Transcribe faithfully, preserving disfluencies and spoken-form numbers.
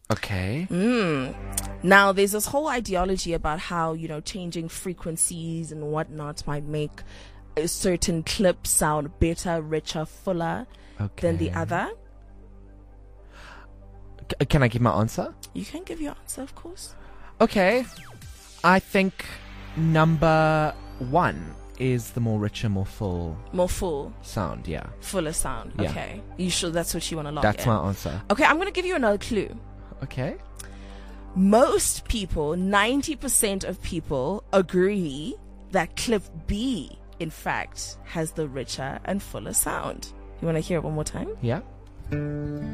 Okay. Mm. Now, there's this whole ideology about how, you know, changing frequencies and whatnot might make a certain clip sound better, richer, fuller Okay. than the other. C- can I give my answer? You can give your answer, of course. Okay. I think number one is the more richer, more full More full, sound. Yeah. fuller sound. Yeah. Okay. You sure that's what you want to lock That's in? my answer. Okay, I'm going to give you another clue. Okay. Most people, ninety percent of people, agree that clip B, in fact, has the richer and fuller sound. You want to hear it one more time? Yeah.